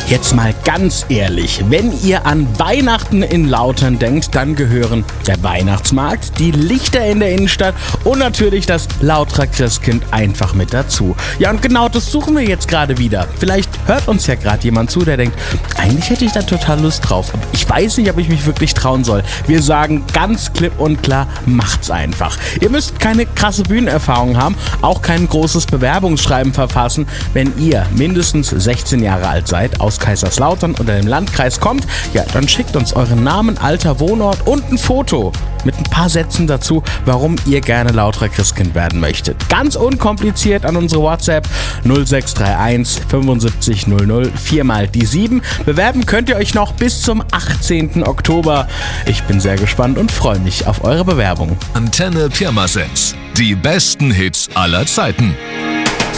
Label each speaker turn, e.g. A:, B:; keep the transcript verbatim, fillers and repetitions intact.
A: Jetzt mal ganz ehrlich, wenn ihr an Weihnachten in Lautern denkt, dann gehören der Weihnachtsmarkt, die Lichter in der Innenstadt und natürlich das Lauterer Christkind einfach mit dazu. Ja, und genau das suchen wir jetzt gerade wieder. Vielleicht hört uns ja gerade jemand zu, der denkt, eigentlich hätte ich da total Lust drauf, aber ich weiß nicht, ob ich mich wirklich trauen soll. Wir sagen ganz klipp und klar, macht's einfach. Ihr müsst keine krasse Bühnenerfahrung haben, auch kein großes Bewerbungsschreiben verfassen. Wenn ihr mindestens sechzehn Jahre alt seid, aus Kaiserslautern oder dem Landkreis kommt, ja, dann schickt uns euren Namen, Alter, Wohnort und ein Foto mit ein paar Sätzen dazu, warum ihr gerne Lauterer Christkind werden möchtet. Ganz unkompliziert an unsere WhatsApp null sechs drei eins fünfundsiebzig null null vier mal die sieben. Bewerben könnt ihr euch noch bis zum achtzehnten Oktober. Ich bin sehr gespannt und freue mich auf eure Bewerbung.
B: Antenne Pirmasens. Die besten Hits aller Zeiten.